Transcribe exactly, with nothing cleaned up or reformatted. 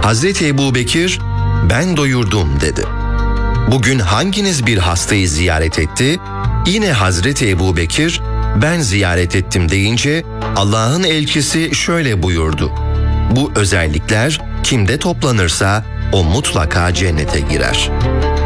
Hazreti Ebubekir, ben doyurdum dedi. Bugün hanginiz bir hastayı ziyaret etti? Yine Hazreti Ebubekir, ben ziyaret ettim deyince Allah'ın elçisi şöyle buyurdu. Bu özellikler kimde toplanırsa o mutlaka cennete girer.